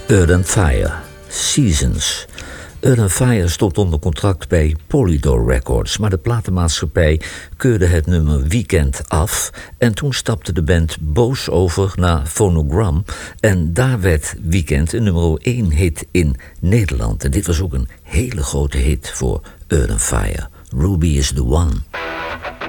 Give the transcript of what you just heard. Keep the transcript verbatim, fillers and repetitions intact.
Earth and Fire, Seasons. Earth and Fire stond onder contract bij Polydor Records, maar de platenmaatschappij keurde het nummer Weekend af en toen stapte de band boos over naar Phonogram en daar werd Weekend een nummer één hit in Nederland. En dit was ook een hele grote hit voor Earth and Fire. Ruby is the One.